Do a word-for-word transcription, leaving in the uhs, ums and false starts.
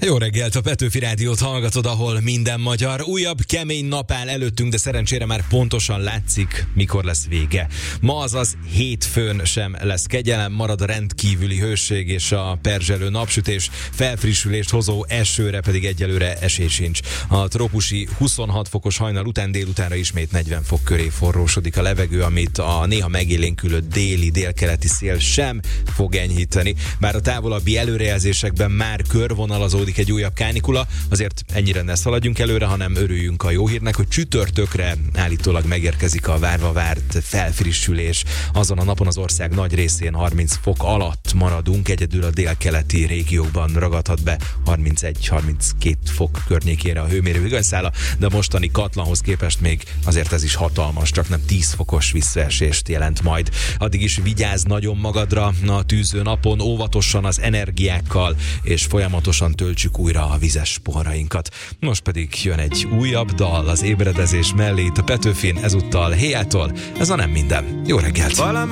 Jó reggelt, a Petőfi Rádiót hallgatod, ahol minden magyar. Újabb kemény nap áll előttünk, de szerencsére már pontosan látszik, mikor lesz vége. Ma azaz hétfőn sem lesz kegyelem, marad a rendkívüli hőség és a perzselő napsütés, felfrissülést hozó esőre pedig egyelőre esély sincs. A trópusi huszonhat fokos hajnal után délutánra ismét negyven fok köré forrósodik a levegő, amit a néha megélénkülő déli, délkeleti szél sem fog enyhíteni. Bár a távolabbi előrejelzésekben már körvonalazódik egy újabb kánikula, azért ennyire ne szaladjunk előre, hanem örüljünk a jó hírnek, hogy csütörtökre állítólag megérkezik a várva várt felfrissülés. Azon a napon az ország nagy részén harminc fok alatt maradunk, egyedül a délkeleti régiókban ragadhat be harmincegy-harminckét fok környékére a hőmérő hűvösszála, de a mostani katlanhoz képest még azért ez is hatalmas, csak nem tíz fokos visszaesést jelent majd. Addig is vigyázz nagyon magadra a tűző napon, óvatosan az energiákkal, és folyamatosan töltsük újra a vizes poharainkat. Most pedig jön egy újabb dal az ébredezés mellé itt a Petőfin, ezúttal Héjától. Ez a Nem minden. Jó reggelt! Valami